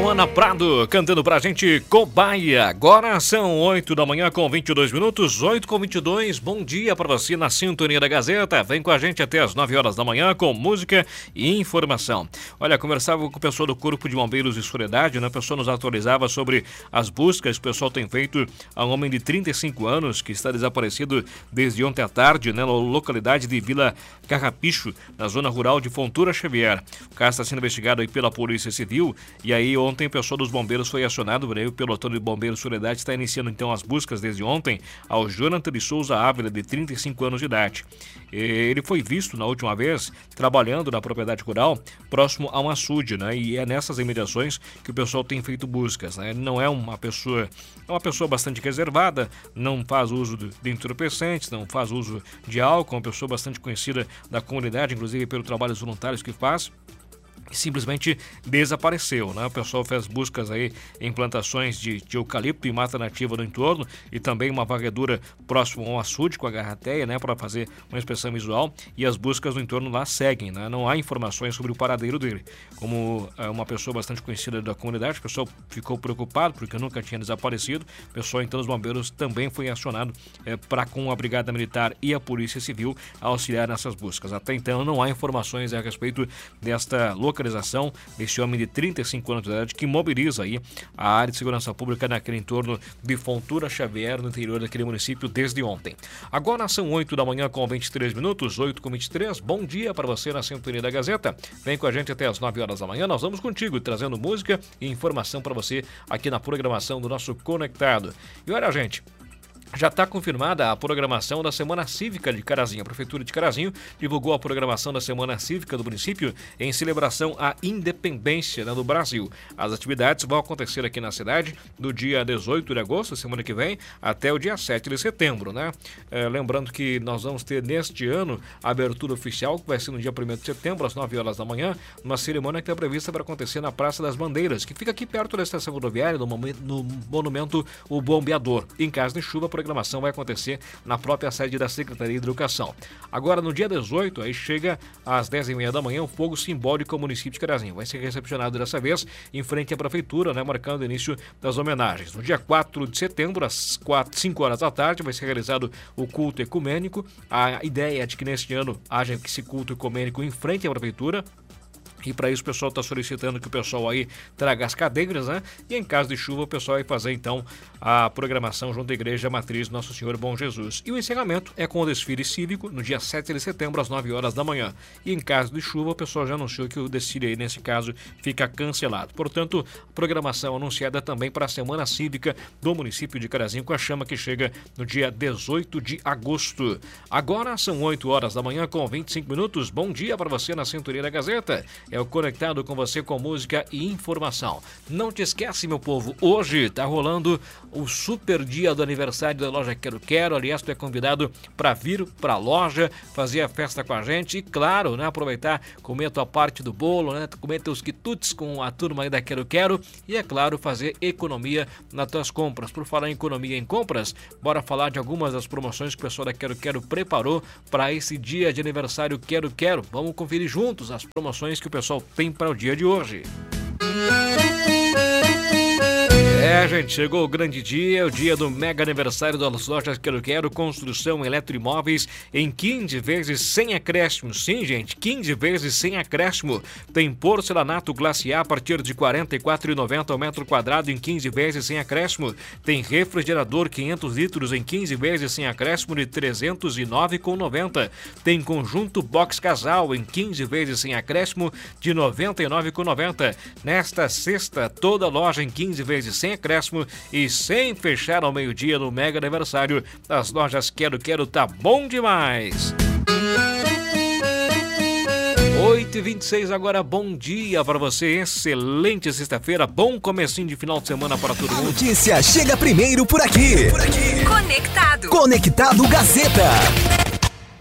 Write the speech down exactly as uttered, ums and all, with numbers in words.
Ana Prado cantando pra gente Cobaia. Agora são oito da manhã com vinte e dois minutos, oito com vinte e dois. Bom dia pra você na sintonia da Gazeta. Vem com a gente até as nove horas da manhã com música e informação. Olha, conversava com o pessoal do Corpo de Bombeiros de Soledade, né? A pessoa nos atualizava sobre as buscas que o pessoal tem feito a um homem de trinta e cinco anos que está desaparecido desde ontem à tarde, né? Na localidade de Vila Carrapicho, na zona rural de Fontoura Xavier. O caso está sendo investigado aí pela Polícia Civil e aí ontem o pessoal dos bombeiros foi acionado, né? O pelotão de bombeiros Soledade está iniciando então as buscas desde ontem ao Jonathan de Souza Ávila, de trinta e cinco anos de idade. Ele foi visto na última vez trabalhando na propriedade rural próximo a um açude, né? E é nessas imediações que o pessoal tem feito buscas, né? Ele não é uma pessoa, é uma pessoa bastante reservada, não faz uso de entorpecentes, não faz uso de álcool, é uma pessoa bastante conhecida da comunidade, inclusive pelos trabalhos voluntários que faz. Simplesmente desapareceu, né? O pessoal fez buscas aí em plantações de, de eucalipto e mata nativa no entorno e também uma varredura próximo ao açude com a garrateia, né? Para fazer uma inspeção visual e as buscas no entorno lá seguem, né? Não há informações sobre o paradeiro dele. Como é uma pessoa bastante conhecida da comunidade, o pessoal ficou preocupado porque nunca tinha desaparecido. O pessoal, então, os bombeiros também foi acionado é, para com a Brigada Militar e a Polícia Civil auxiliar nessas buscas. Até então não há informações a respeito desta localização desse homem de trinta e cinco anos de idade que mobiliza aí a área de segurança pública naquele entorno de Fontoura Xavier, no interior daquele município, desde ontem. Agora são oito da manhã com vinte e três minutos, oito com vinte e três. Bom dia para você na sintonia da Gazeta. Vem com a gente até as nove horas da manhã. Nós vamos contigo, trazendo música e informação para você aqui na programação do nosso Conectado. E olha, gente, já está confirmada a programação da Semana Cívica de Carazinho. A Prefeitura de Carazinho divulgou a programação da Semana Cívica do município em celebração à independência, né, do Brasil. As atividades vão acontecer aqui na cidade do dia dezoito de agosto, semana que vem, até o dia sete de setembro, né? É, lembrando que nós vamos ter neste ano a abertura oficial, que vai ser no dia primeiro de setembro, às nove horas da manhã, uma cerimônia que está prevista para acontecer na Praça das Bandeiras, que fica aqui perto da estação rodoviária, no, no monumento O Bombeador. Em caso de chuva, a programação vai acontecer na própria sede da Secretaria de Educação. Agora, no dia dezoito, aí chega às dez e meia da manhã, um fogo simbólico ao município de Carazinho. Vai ser recepcionado dessa vez em frente à Prefeitura, né, marcando o início das homenagens. No dia quatro de setembro, às cinco horas da tarde, vai ser realizado o culto ecumênico. A ideia é de que neste ano haja esse culto ecumênico em frente à Prefeitura. E para isso o pessoal está solicitando que o pessoal aí traga as cadeiras, né? E em caso de chuva o pessoal vai fazer então a programação junto à Igreja Matriz Nosso Senhor Bom Jesus. E o encerramento é com o desfile cívico no dia sete de setembro às nove horas da manhã. E em caso de chuva o pessoal já anunciou que o desfile aí nesse caso fica cancelado. Portanto, a programação anunciada também para a Semana Cívica do município de Carazinho, com a chama que chega no dia dezoito de agosto. Agora são oito horas da manhã com vinte e cinco minutos. Bom dia para você na sintonia da Gazeta. É o Conectado com você com música e informação. Não te esquece, meu povo, hoje tá rolando o super dia do aniversário da loja Quero Quero. Aliás, tu é convidado para vir para a loja, fazer a festa com a gente e, claro, né, aproveitar, comer a tua parte do bolo, né, comer teus quitutes com a turma aí da Quero Quero e, é claro, fazer economia nas tuas compras. Por falar em economia em compras, bora falar de algumas das promoções que o pessoal da Quero Quero preparou para esse dia de aniversário Quero Quero. Vamos conferir juntos as promoções que o pessoal tem para o dia de hoje. É, gente, chegou o grande dia, o dia do mega aniversário das lojas Quero Quero, construção eletroimóveis em quinze vezes sem acréscimo. Sim, gente, quinze vezes sem acréscimo. Tem porcelanato Glaciar a partir de quarenta e quatro reais e noventa centavos ao metro quadrado em quinze vezes sem acréscimo. Tem refrigerador quinhentos litros em quinze vezes sem acréscimo de trezentos e nove reais e noventa centavos. Tem conjunto box casal em quinze vezes sem acréscimo de noventa e nove reais e noventa centavos. Nesta sexta, toda loja em quinze vezes sem acréscimo e sem fechar ao meio-dia no mega aniversário das lojas Quero Quero. Tá bom demais! oito e vinte e seis agora, bom dia para você, excelente sexta-feira, bom comecinho de final de semana para todo mundo. A notícia chega primeiro por aqui. Por aqui. Conectado. Conectado Gazeta.